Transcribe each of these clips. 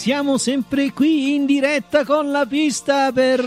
siamo sempre qui in diretta con la pista per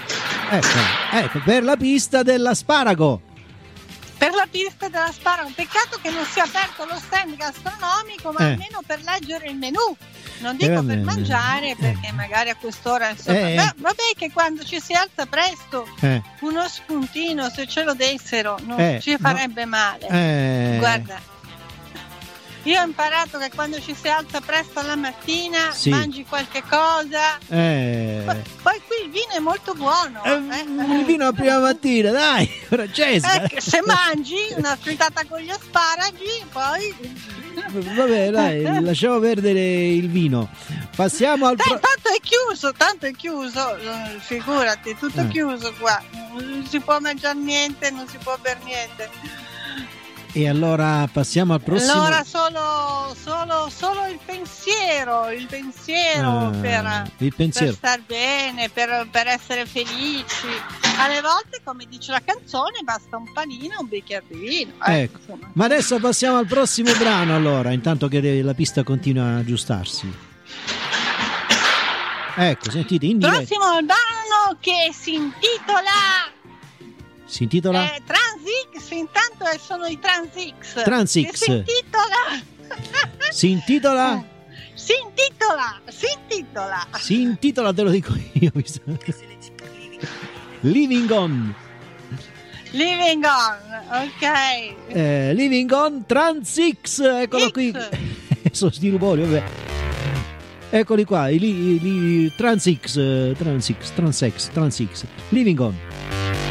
la pista dell'asparago. Per la pista dell'asparago, peccato che non sia aperto lo stand gastronomico, ma almeno per leggere il menù. Non dico per mangiare, perché magari a quest'ora insomma. Vabbè, che quando ci si alza presto, uno spuntino, se ce lo dessero, non ci farebbe male. Guarda, io ho imparato che quando ci si alza presto la mattina, mangi qualche cosa. Poi qui il vino è molto buono. Il vino a prima mattina, dai, Francesca. Se mangi una frittata con gli asparagi, poi... Vabbè, dai, lasciamo perdere il vino. Passiamo al tanto è chiuso, figurati, tutto chiuso qua. Non si può mangiare niente, non si può bere niente. E allora passiamo al prossimo. Allora solo il pensiero per star bene, per essere felici. Alle volte, come dice la canzone, basta un panino, un bicchiere di vino. Ecco. Ma adesso passiamo al prossimo brano, allora, intanto che la pista continua a aggiustarsi. Ecco, sentite, in diretta. Prossimo brano che si intitola Trans-X, intanto sono i Trans-X. Trans-X. Si intitola, te lo dico io. Living On, ok. Living On, Trans-X, eccolo qui. Sono sti rupori, vabbè. Eccoli qua, i Trans-X, Living On.